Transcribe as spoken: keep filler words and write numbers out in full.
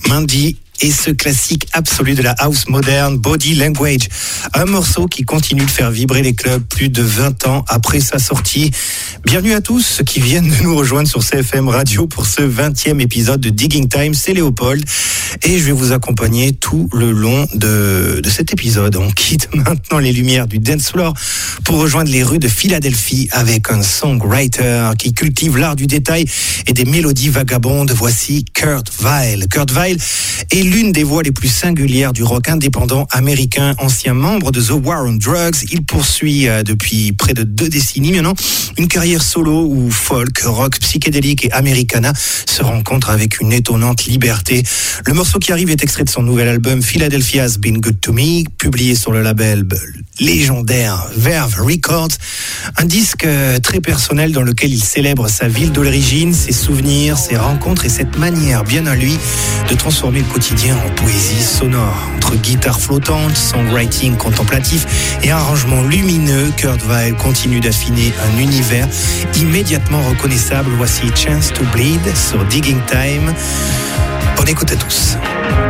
Mandy et ce classique absolu de la house moderne, Body Language. Un morceau qui continue de faire vibrer les clubs plus de vingt ans après sa sortie. Bienvenue à tous ceux qui viennent de nous rejoindre sur C F M Radio pour ce vingtième épisode de Digging Time. C'est Léopold et je vais vous accompagner tout le long de, de cet épisode. On quitte maintenant les lumières du dance floor pour rejoindre les rues de Philadelphie avec un songwriter qui cultive l'art du détail et des mélodies vagabondes. Voici Kurt Vile. Kurt Vile est l'une des voix les plus singulières du rock indépendant américain, ancien membre de The War on Drugs. Il poursuit euh, depuis près de deux décennies maintenant une carrière solo où folk, rock, psychédélique et americana se rencontrent avec une étonnante liberté. Le morceau qui arrive est extrait de son nouvel album Philadelphia's Been Good to Me, publié sur le label légendaire Verve Records. Un disque très personnel dans lequel il célèbre sa ville d'origine, ses souvenirs, ses rencontres et cette manière bien à lui de transformer le quotidien en poésie sonore. Entre guitare flottante, songwriting contemplatif et arrangement lumineux, Kurt Vile continue d'affiner un univers immédiatement reconnaissable. Voici Chance to Bleed sur Digging Time. Bonne écoute à tous.